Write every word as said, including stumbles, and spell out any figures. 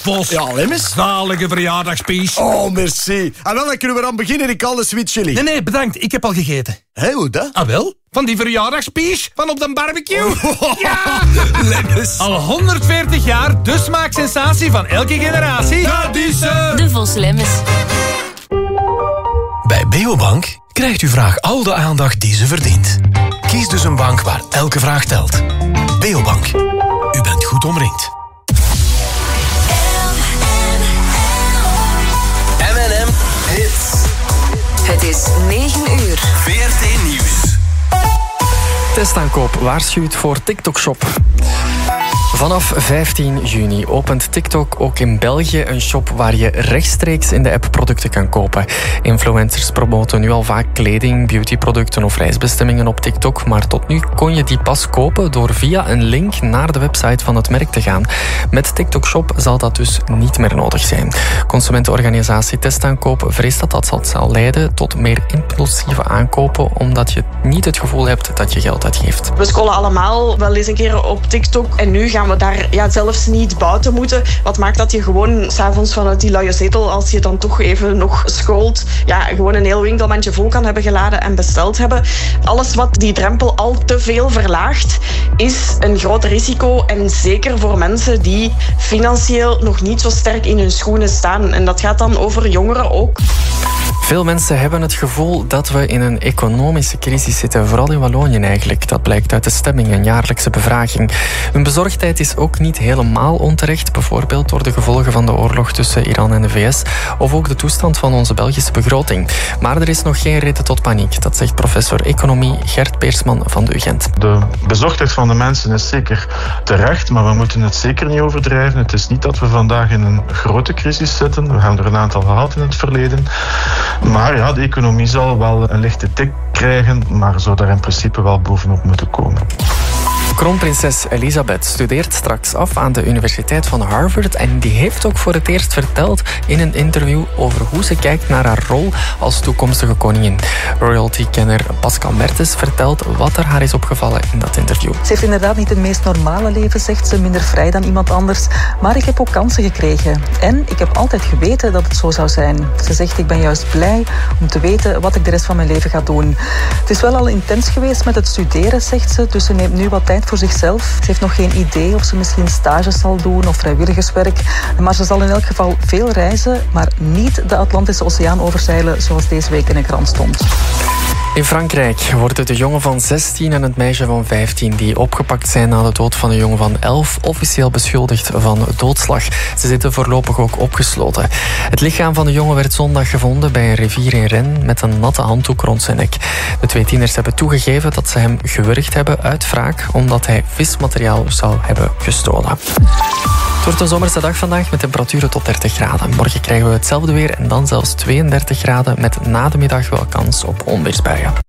Vos. Ja, Lemmens. Zalige verjaardagspies. Oh, merci. En wel, dan kunnen we aan beginnen. Ik al de sweet chili. Nee, nee, bedankt. Ik heb al gegeten. Hé, hoe dat? Ah, wel? Van die verjaardagspies van op de barbecue. Oh. Ja! Lemmens. Al honderdveertig jaar de smaaksensatie van elke generatie. Dat is ze. De Vos Lemmens. Bij Beobank krijgt uw vraag al de aandacht die ze verdient. Kies dus een bank waar elke vraag telt. Beobank. U bent goed omringd. M en M Hits. Het is negen uur. V R T Nieuws. Testaankoop waarschuwt voor TikTok-shop. Vanaf vijftien juni opent TikTok ook in België een shop waar je rechtstreeks in de app producten kan kopen. Influencers promoten nu al vaak kleding, beautyproducten of reisbestemmingen op TikTok, maar tot nu kon je die pas kopen door via een link naar de website van het merk te gaan. Met TikTok Shop zal dat dus niet meer nodig zijn. Consumentenorganisatie Testaankoop vreest dat dat zal leiden tot meer impulsieve aankopen, omdat je niet het gevoel hebt dat je geld uitgeeft. We scrollen allemaal wel eens een keer op TikTok en nu gaan we daar ja, zelfs niet buiten moeten. Wat maakt dat je gewoon s'avonds vanuit die luie zetel, als je dan toch even nog scrolt, ja, gewoon een heel winkelmandje vol kan hebben geladen en besteld hebben. Alles wat die drempel al te veel verlaagt, is een groot risico. En zeker voor mensen die financieel nog niet zo sterk in hun schoenen staan. En dat gaat dan over jongeren ook. Veel mensen hebben het gevoel dat we in een economische crisis zitten, vooral in Wallonië eigenlijk. Dat blijkt uit de stemming, een jaarlijkse bevraging. Hun bezorgdheid is ook niet helemaal onterecht, bijvoorbeeld door de gevolgen van de oorlog tussen Iran en de V S, of ook de toestand van onze Belgische begroting. Maar er is nog geen reden tot paniek, dat zegt professor economie Gert Peersman van de U Gent. De bezorgdheid van de mensen is zeker terecht, maar we moeten het zeker niet overdrijven. Het is niet dat we vandaag in een grote crisis zitten. We hebben er een aantal gehad in het verleden. Maar ja, de economie zal wel een lichte tik krijgen, maar zou daar in principe wel bovenop moeten komen. Kroonprinses Elisabeth studeert straks af aan de Universiteit van Harvard en die heeft ook voor het eerst verteld in een interview over hoe ze kijkt naar haar rol als toekomstige koningin. Royalty-kenner Pascal Mertens vertelt wat er haar is opgevallen in dat interview. Ze heeft inderdaad niet het meest normale leven, zegt ze, minder vrij dan iemand anders. Maar ik heb ook kansen gekregen. En ik heb altijd geweten dat het zo zou zijn. Ze zegt, ik ben juist blij om te weten wat ik de rest van mijn leven ga doen. Het is wel al intens geweest met het studeren, zegt ze, dus ze neemt nu wat tijd voor zichzelf. Ze heeft nog geen idee of ze misschien stages zal doen of vrijwilligerswerk. Maar ze zal in elk geval veel reizen, maar niet de Atlantische Oceaan overzeilen zoals deze week in de krant stond. In Frankrijk worden de jongen van zestien en het meisje van vijftien... die opgepakt zijn na de dood van de jongen van elf... officieel beschuldigd van doodslag. Ze zitten voorlopig ook opgesloten. Het lichaam van de jongen werd zondag gevonden bij een rivier in Rennes... met een natte handdoek rond zijn nek. De twee tieners hebben toegegeven dat ze hem gewurgd hebben uit wraak... omdat hij vismateriaal zou hebben gestolen. Het wordt een zomerse dag vandaag met temperaturen tot dertig graden. Morgen krijgen we hetzelfde weer en dan zelfs tweeëndertig graden... met na de middag wel kans op onweersbuien.